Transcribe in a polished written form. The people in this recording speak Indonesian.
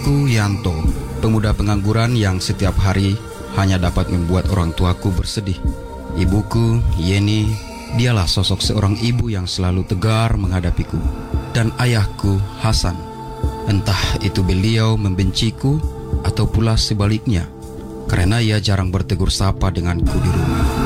Ayahku Yanto, pemuda pengangguran yang setiap hari hanya dapat membuat orang tuaku bersedih. Ibuku, Yeni, dialah sosok seorang ibu yang selalu tegar menghadapiku. Dan ayahku, Hasan, entah itu beliau membenciku atau pula sebaliknya, karena ia jarang bertegur sapa denganku di rumah.